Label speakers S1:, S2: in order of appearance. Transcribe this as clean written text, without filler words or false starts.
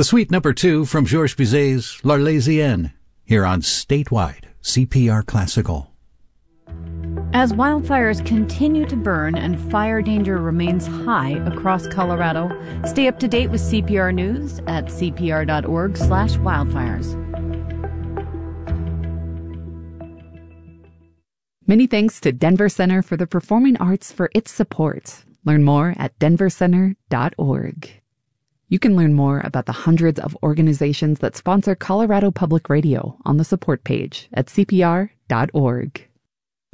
S1: The suite number 2 from Georges Bizet's L'Arlésienne, here on Statewide CPR Classical.
S2: As wildfires continue to burn and fire danger remains high across Colorado, stay up to date with CPR News at cpr.org/wildfires.
S3: Many thanks to Denver Center for the Performing Arts for its support. Learn more at denvercenter.org. You can learn more about the hundreds of organizations that sponsor Colorado Public Radio on the support page at cpr.org.